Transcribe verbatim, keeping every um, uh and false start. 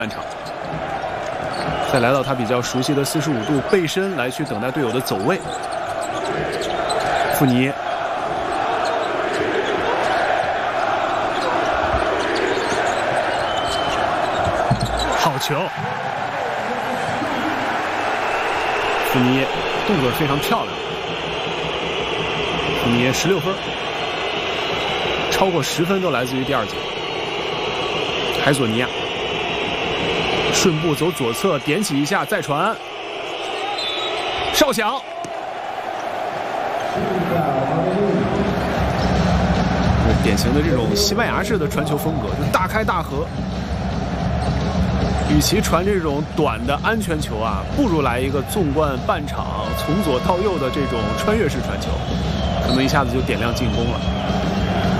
半场，再来到他比较熟悉的四十五度背身来去等待队友的走位。富尼，好球！富尼动作非常漂亮。富尼十六分，超过十分都来自于第二节。海索尼亚。 顺步走左侧，点起一下，再传，哨响。典型的这种西班牙式的传球风格，就大开大合。与其传这种短的安全球啊，不如来一个纵贯半场，从左到右的这种穿越式传球，可能一下子就点亮进攻了。